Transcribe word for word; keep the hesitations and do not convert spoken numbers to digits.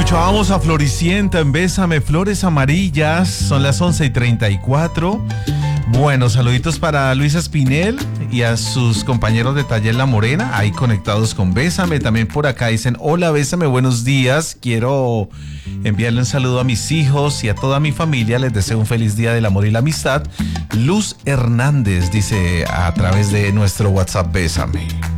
Escuchábamos a Floricienta en Bésame, Flores Amarillas. Son las once y treinta y cuatro. Bueno, saluditos para Luisa Espinel y a sus compañeros de Taller La Morena, ahí conectados con Bésame. También por acá dicen, hola Bésame, buenos días. Quiero enviarle un saludo a mis hijos y a toda mi familia. Les deseo un feliz día del amor y la amistad. Luz Hernández dice a través de nuestro WhatsApp Bésame.